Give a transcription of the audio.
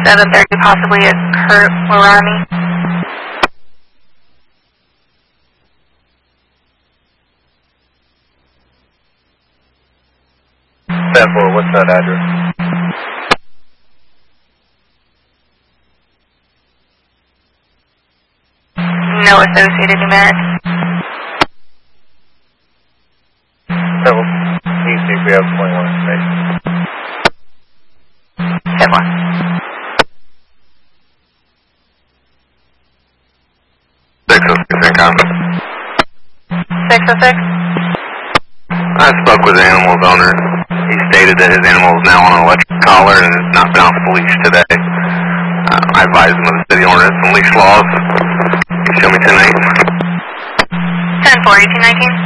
730, possibly at Kurt Laramie. 10-4, what's that address? No associated numeric. So, you see if we have 21 information. 10-1. 606 income. 606? I spoke with the animal's owner. He stated that his animal is now on an electric collar and has not been off the leash today. I advised him of the city ordinance and leash laws. Can you show me tonight? 10-4, 1819?